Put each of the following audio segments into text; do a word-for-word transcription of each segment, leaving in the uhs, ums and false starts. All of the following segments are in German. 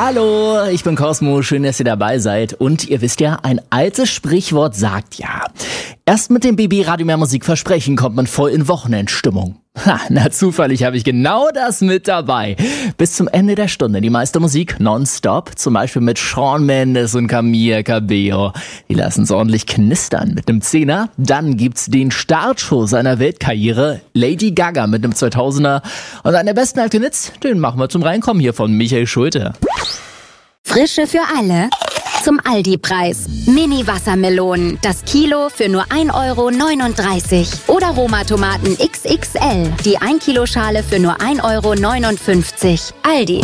Hallo, ich bin Cosmo, schön, dass ihr dabei seid. Und ihr wisst ja, ein altes Sprichwort sagt ja, erst mit dem B B Radio mehr Musik versprechen kommt man voll in Wochenendstimmung. Ha, na zufällig habe ich genau das mit dabei. Bis zum Ende der Stunde die meiste Musik nonstop, zum Beispiel mit Shawn Mendes und Camila Cabello. Die lassen es ordentlich knistern mit einem Zehner. Dann gibt's den Startschuss seiner Weltkarriere, Lady Gaga mit einem zweitausender. Und einen der besten alten Hits, den machen wir zum Reinkommen hier von Michael Schulte. Frische für alle zum Aldi-Preis. Mini-Wassermelonen, das Kilo für nur ein Euro neununddreißig. Oder Roma-Tomaten X X L, die ein Kilo Schale für nur ein Euro neunundfünfzig. Aldi.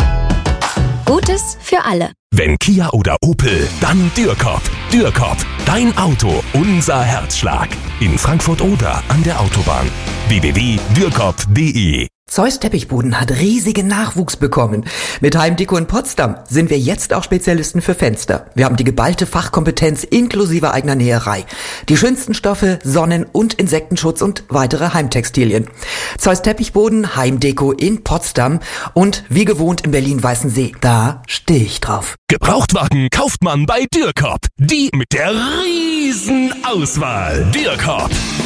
Gutes für alle. Wenn Kia oder Opel, dann Dürrkop. Dürrkop, dein Auto, unser Herzschlag. In Frankfurt-Oder an der Autobahn. w w w punkt dürrkop punkt d e Zeus Teppichboden hat riesigen Nachwuchs bekommen. Mit Heimdeko in Potsdam sind wir jetzt auch Spezialisten für Fenster. Wir haben die geballte Fachkompetenz inklusive eigener Näherei. Die schönsten Stoffe, Sonnen- und Insektenschutz und weitere Heimtextilien. Zeus Teppichboden, Heimdeko in Potsdam und wie gewohnt in Berlin-Weißensee. Da stehe ich drauf. Gebrauchtwagen kauft man bei Dürrkop. Die mit der riesen Auswahl. Dürrkop.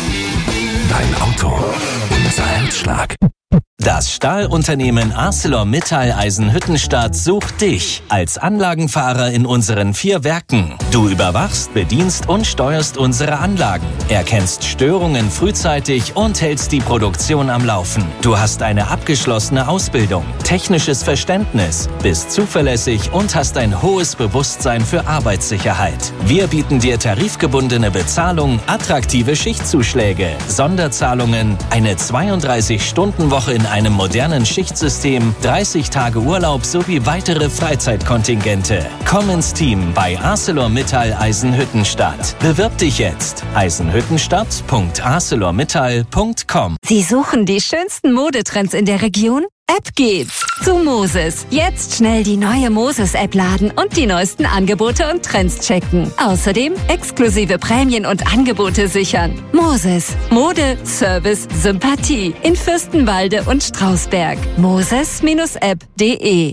Dein Auto, unser Herzschlag. Das Stahlunternehmen ArcelorMittal Eisenhüttenstadt sucht dich als Anlagenfahrer in unseren vier Werken. Du überwachst, bedienst und steuerst unsere Anlagen, erkennst Störungen frühzeitig und hältst die Produktion am Laufen. Du hast eine abgeschlossene Ausbildung, technisches Verständnis, bist zuverlässig und hast ein hohes Bewusstsein für Arbeitssicherheit. Wir bieten dir tarifgebundene Bezahlung, attraktive Schichtzuschläge, Sonderzahlungen, eine zweiunddreißig-Stunden-Woche in einem modernen Schichtsystem, dreißig Tage Urlaub sowie weitere Freizeitkontingente. Komm ins Team bei ArcelorMittal Eisenhüttenstadt. Bewirb dich jetzt. eisenhüttenstadt punkt arcelormittal punkt com. Sie suchen die schönsten Modetrends in der Region? Ab geht's zu Moses. Jetzt schnell die neue Moses-App laden und die neuesten Angebote und Trends checken. Außerdem exklusive Prämien und Angebote sichern. Moses. Mode, Service, Sympathie. In Fürstenwalde und Strausberg. moses App punkt de.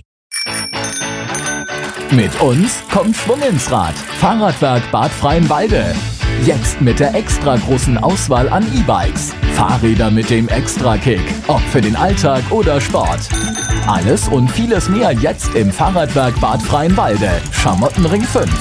Mit uns kommt Schwung ins Rad. Fahrradwerk Bad Freienwalde. Jetzt mit der extra großen Auswahl an E-Bikes. Fahrräder mit dem Extra-Kick. Ob für den Alltag oder Sport. Alles und vieles mehr jetzt im Fahrradwerk Bad Freienwalde. Schamottenring fünf.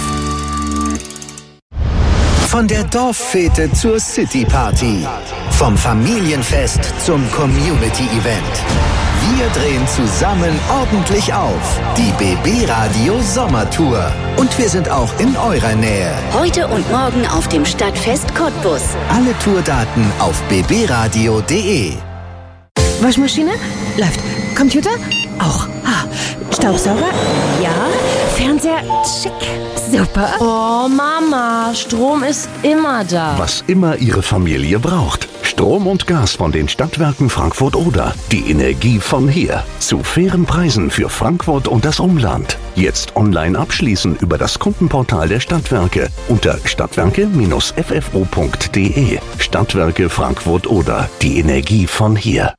Von der Dorffete zur City-Party. Vom Familienfest zum Community-Event. Wir drehen zusammen ordentlich auf. Die B B Radio Sommertour. Und wir sind auch in eurer Nähe. Heute und morgen auf dem Stadtfest Cottbus. Alle Tourdaten auf b b radio punkt de. Waschmaschine? Läuft. Computer? Auch. Ah. Staubsauger? Ja. Fernseher? Schick. Super. Oh, Mama, Strom ist immer da. Was immer Ihre Familie braucht. Strom und Gas von den Stadtwerken Frankfurt-Oder. Die Energie von hier. Zu fairen Preisen für Frankfurt und das Umland. Jetzt online abschließen über das Kundenportal der Stadtwerke unter stadtwerke Bindestrich f f o punkt de. Stadtwerke Frankfurt-Oder. Die Energie von hier.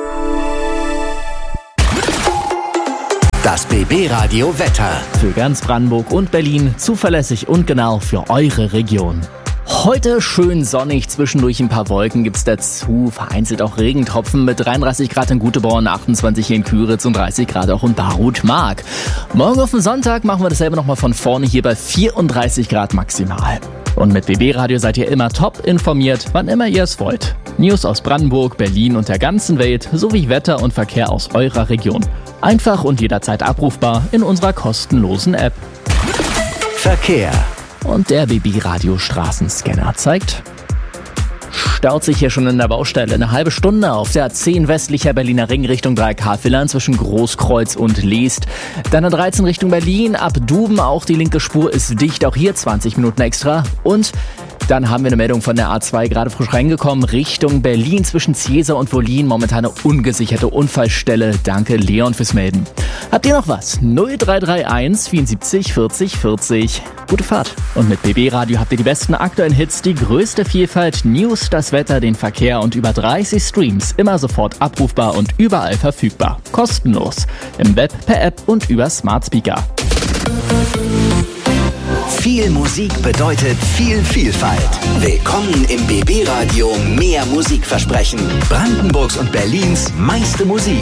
Das B B Radio Wetter. Für ganz Brandenburg und Berlin zuverlässig und genau für eure Region. Heute schön sonnig, zwischendurch ein paar Wolken gibt's dazu, vereinzelt auch Regentropfen mit dreiunddreißig Grad in Guteborn, achtundzwanzig hier in Küritz und dreißig Grad auch in Barut-Mark. Morgen auf den Sonntag machen wir dasselbe nochmal von vorne hier bei vierunddreißig Grad maximal. Und mit B B Radio seid ihr immer top informiert, wann immer ihr es wollt. News aus Brandenburg, Berlin und der ganzen Welt sowie Wetter und Verkehr aus eurer Region. Einfach und jederzeit abrufbar in unserer kostenlosen App. Verkehr. Und der B B Radio Straßenscanner zeigt, staut sich hier schon in der Baustelle. Eine halbe Stunde auf der A zehn westlicher Berliner Ring Richtung drei K-Villern zwischen Großkreuz und Leest. Dann A dreizehn Richtung Berlin, ab Duben auch die linke Spur ist dicht, auch hier zwanzig Minuten extra. Und dann haben wir eine Meldung von der A zwei, gerade frisch reingekommen, Richtung Berlin zwischen Ziesa und Wollin. Momentan eine ungesicherte Unfallstelle. Danke, Leon, fürs Melden. Habt ihr noch was? null drei drei eins vierundsiebzig vierzig vierzig. Gute Fahrt. Und mit B B Radio habt ihr die besten aktuellen Hits, die größte Vielfalt, News, das Wetter, den Verkehr und über dreißig Streams. Immer sofort abrufbar und überall verfügbar. Kostenlos. Im Web, per App und über Smart Speaker. Viel Musik bedeutet viel Vielfalt. Willkommen im B B Radio Mehr Musikversprechen. Brandenburgs und Berlins meiste Musik.